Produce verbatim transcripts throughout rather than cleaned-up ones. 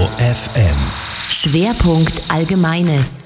Detektor F M. Schwerpunkt Allgemeines.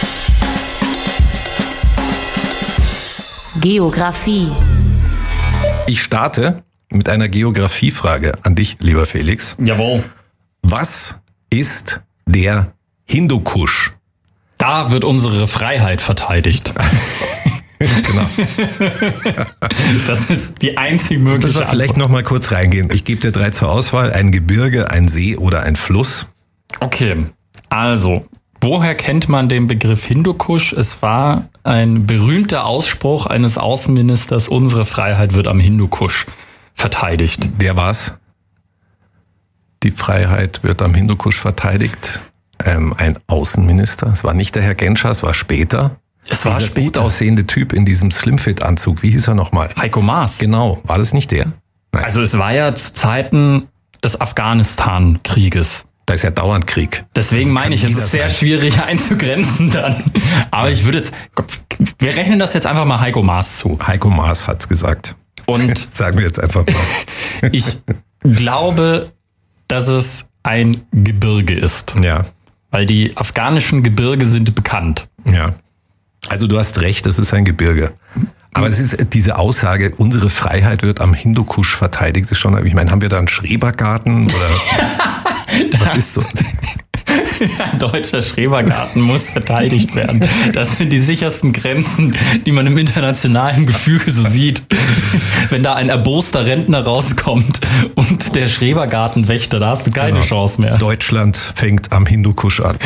Geografie. Ich starte mit einer Geografiefrage an dich, lieber Felix. Jawohl. Was ist der Hindukusch? Da wird unsere Freiheit verteidigt. Genau. Das ist die einzig mögliche Müssen wir vielleicht Antwort. noch mal kurz reingehen. Ich gebe dir drei zur Auswahl. Ein Gebirge, ein See oder ein Fluss. Okay, also, woher kennt man den Begriff Hindukusch? Es war ein berühmter Ausspruch eines Außenministers, unsere Freiheit wird am Hindukusch verteidigt. Wer war's? Die Freiheit wird am Hindukusch verteidigt. Ähm, ein Außenminister. Es war nicht der Herr Genscher, es war später. Es war Dieser später. gut aussehende Typ in diesem Slimfit-Anzug. Wie hieß er nochmal? Heiko Maas. Genau. War das nicht der? Nein. Also es war ja zu Zeiten des Afghanistan-Krieges. Da ist ja dauernd Krieg. Deswegen Also meine ich, kann es jeder ist sehr sein. schwierig einzugrenzen dann. Aber ich würde jetzt, wir rechnen das jetzt einfach mal Heiko Maas zu. Heiko Maas hat's gesagt. Und Sagen wir jetzt einfach mal. ich glaube, dass es ein Gebirge ist. Ja, Weil die afghanischen Gebirge sind bekannt. ja. Also du hast recht, es ist ein Gebirge. Aber es ist diese Aussage, unsere Freiheit wird am Hindukusch verteidigt, ist schon, ich meine, haben wir da einen Schrebergarten oder was ist so? Ein deutscher Schrebergarten muss verteidigt werden. Das sind die sichersten Grenzen, die man im internationalen Gefüge so sieht. Wenn da ein erboster Rentner rauskommt und der Schrebergartenwächter, da hast du keine Genau. Chance mehr. Deutschland fängt am Hindukusch an.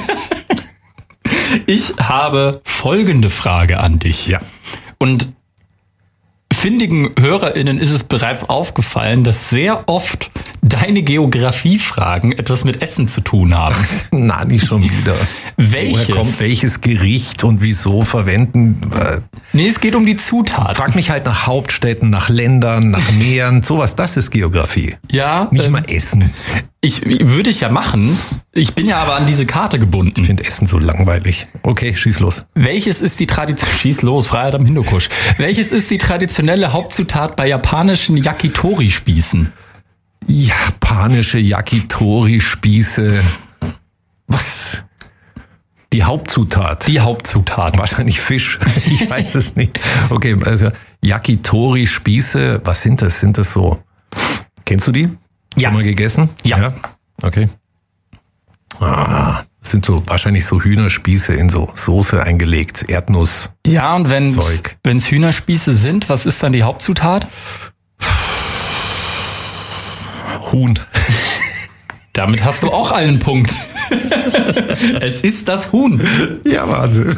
Ich habe folgende Frage an dich. Ja. Und findigen HörerInnen ist es bereits aufgefallen, dass sehr oft deine Geografiefragen etwas mit Essen zu tun haben. Na, nicht schon wieder. Welches? Woher kommt welches Gericht und wieso verwenden? Äh, Nee, es geht um die Zutat. frag mich halt nach Hauptstädten, nach Ländern, nach Meeren, sowas. Das ist Geografie. Ja, Nicht ähm, mal Essen. ich würde ich ja machen. Ich bin ja aber an diese Karte Ich gebunden. finde Essen so langweilig. Okay, schieß los. Welches ist die Tradition? Schieß los, Freiheit am Hindukusch. Welches ist die traditionelle Hauptzutat bei japanischen Yakitori-Spießen? Japanische Yakitori-Spieße. Was? Die Hauptzutat. Die Hauptzutat. Wahrscheinlich Fisch. Ich weiß es nicht. Okay, also Yakitori-Spieße, was sind das? Sind das so? Kennst du die? Ja. Schon mal gegessen? Ja. Okay. Ah, das sind so wahrscheinlich so Hühnerspieße in so Soße eingelegt, Erdnuss. Ja, und wenn Zeug. es Hühnerspieße sind, was ist dann die Hauptzutat? Huhn. Damit hast du auch einen Punkt. Es ist das Huhn. Ja, Wahnsinn.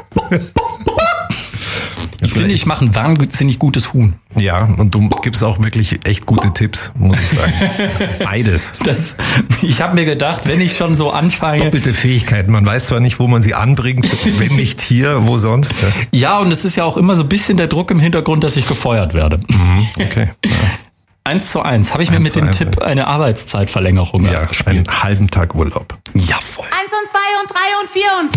Ich finde, ich mache ein wahnsinnig gutes Huhn. Ja, und du gibst auch wirklich echt gute Tipps, muss ich sagen. Beides. Das, ich habe mir gedacht, wenn ich schon so anfange. Doppelte Fähigkeiten. Man weiß zwar nicht, wo man sie anbringt, wenn nicht hier, wo sonst. Ja, und es ist ja auch immer so ein bisschen der Druck im Hintergrund, dass ich gefeuert werde. Okay. Eins zu eins. Habe ich mir Eins mit zu dem eins, Tipp eine Arbeitszeitverlängerung Ja, einen gespielt? halben Tag Urlaub. Jawohl. Eins und zwei und drei und vier und